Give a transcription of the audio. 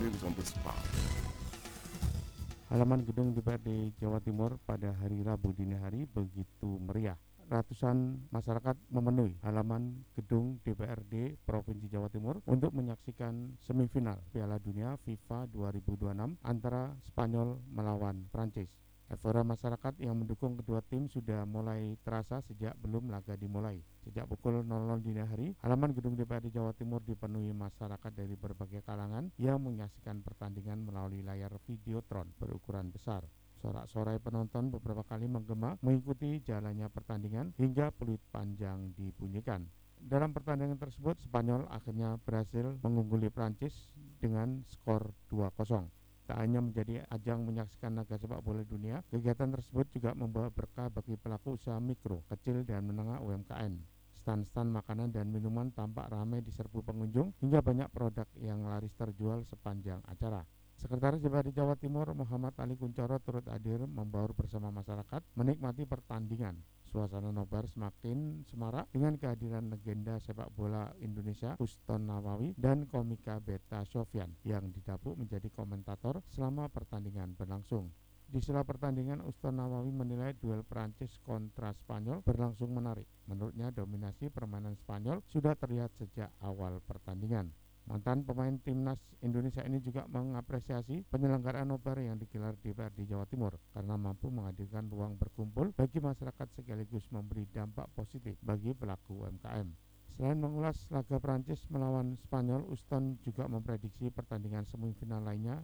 News on the spot. Halaman gedung DPRD Jawa Timur pada hari Rabu dini hari begitu meriah. Ratusan masyarakat memenuhi halaman gedung DPRD Provinsi Jawa Timur untuk menyaksikan semifinal Piala Dunia FIFA 2026 antara Spanyol melawan Prancis. Euforia masyarakat yang mendukung kedua tim sudah mulai terasa sejak belum laga dimulai. Sejak pukul 00 dini hari, halaman gedung DPRD Jawa Timur dipenuhi masyarakat dari berbagai kalangan yang menyaksikan pertandingan melalui layar videotron berukuran besar. Sorak-sorai penonton beberapa kali menggema mengikuti jalannya pertandingan hingga peluit panjang dibunyikan. Dalam pertandingan tersebut, Spanyol akhirnya berhasil mengungguli Prancis dengan skor 2-0. Tak hanya menjadi ajang menyaksikan laga sepak bola dunia, kegiatan tersebut juga membawa berkah bagi pelaku usaha mikro, kecil, dan menengah UMKM. Stand-stand makanan dan minuman tampak ramai diserbu pengunjung hingga banyak produk yang laris terjual sepanjang acara. Sekretaris DPRD Jawa Timur Muhammad Ali Kuncoro turut hadir membaur bersama masyarakat menikmati pertandingan. Suasana nobar semakin semarak dengan kehadiran legenda sepak bola Indonesia Uston Nawawi dan komika Beta Sofyan yang didapuk menjadi komentator selama pertandingan berlangsung. Di sela pertandingan, Uston Nawawi menilai duel Prancis kontra Spanyol berlangsung menarik. Menurutnya dominasi permainan Spanyol sudah terlihat sejak awal pertandingan. Mantan pemain timnas Indonesia ini juga mengapresiasi penyelenggaraan nobar yang digelar di DPRD Jawa Timur karena mampu menghadirkan ruang berkumpul bagi masyarakat sekaligus memberi dampak positif bagi pelaku UMKM. Selain mengulas laga Prancis melawan Spanyol, Uston juga memprediksi pertandingan semifinal lainnya